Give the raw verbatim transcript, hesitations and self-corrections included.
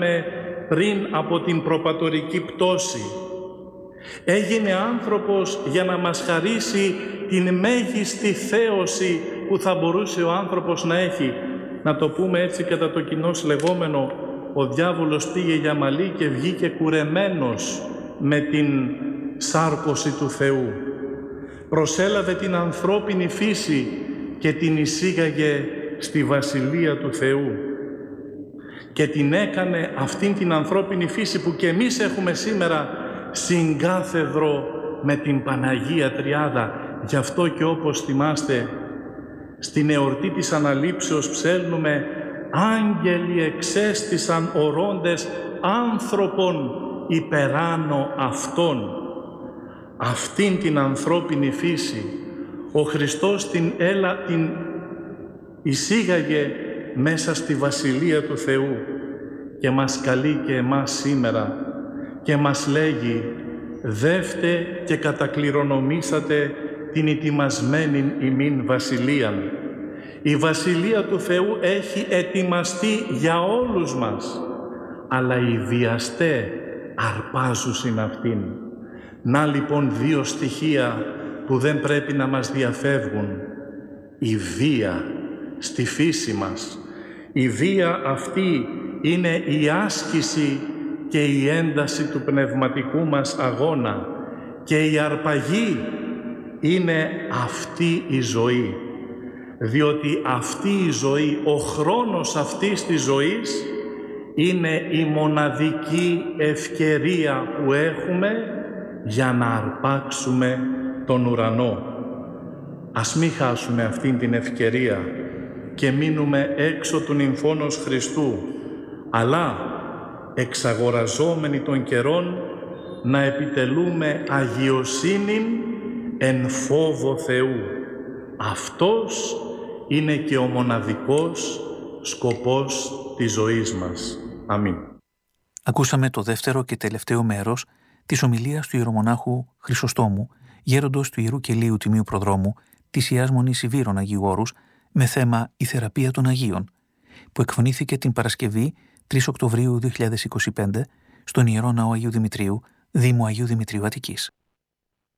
είχαμε πριν από την προπατορική πτώση. Έγινε άνθρωπος για να μας χαρίσει την μέγιστη θέωση που θα μπορούσε ο άνθρωπος να έχει. Να το πούμε έτσι κατά το κοινώς λεγόμενο, ο διάβολος πήγε για μαλλί και βγήκε κουρεμένος με την σάρκωση του Θεού. Προσέλαβε την ανθρώπινη φύση και την εισήγαγε στη Βασιλεία του Θεού. Και την έκανε αυτήν την ανθρώπινη φύση που και εμείς έχουμε σήμερα συγκάθεδρο με την Παναγία Τριάδα. Γι' αυτό και όπως θυμάστε, στην εορτή της Αναλήψεως ψέλνουμε «Άγγελοι εξέστησαν ορώντες άνθρωπον υπεράνω αυτών». Αυτήν την ανθρώπινη φύση ο Χριστός την, έλα, την εισήγαγε μέσα στη Βασιλεία του Θεού και μας καλεί και εμάς σήμερα και μας λέγει «Δεύτε και κατακληρονομήσατε την ετοιμασμένην ημίν βασιλείαν». Η Βασιλεία του Θεού έχει ετοιμαστεί για όλους μας, αλλά οι βιαστέ αρπάζουσιν αυτήν. Να λοιπόν δύο στοιχεία που δεν πρέπει να μας διαφεύγουν. Η βία στη φύση μας. Η βία αυτή είναι η άσκηση και η ένταση του πνευματικού μας αγώνα και η αρπαγή είναι αυτή η ζωή. Διότι αυτή η ζωή, ο χρόνος αυτής της ζωής είναι η μοναδική ευκαιρία που έχουμε για να αρπάξουμε τον ουρανό. Ας μην χάσουμε αυτήν την ευκαιρία και μείνουμε έξω του νυμφώνος Χριστού, αλλά εξαγοραζόμενοι των καιρών να επιτελούμε αγιοσύνην εν φόβο Θεού. Αυτός είναι και ο μοναδικός σκοπός της ζωής μας. Αμήν. Ακούσαμε το δεύτερο και τελευταίο μέρος της ομιλίας του ιερομονάχου Χρυσοστόμου, γέροντος του Ιερού Κελίου Τιμίου Προδρόμου της Ιεράς Μονής Ιβύρων Αγίου Όρους, με θέμα «Η θεραπεία των Αγίων», που εκφωνήθηκε την Παρασκευή τρεις Οκτωβρίου δύο χιλιάδες είκοσι πέντε στον Ιερό Ναό Αγίου Δημητρίου, Δήμου Αγίου Δημητρίου Αττικής.